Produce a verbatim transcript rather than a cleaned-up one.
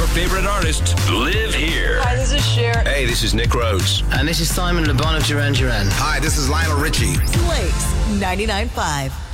Your favorite artists live here. Hi, this is Cher. Hey, this is Nick Rhodes. And this is Simon Le Bon of Duran Duran. Hi, this is Lionel Richie. Blaze ninety-nine point five.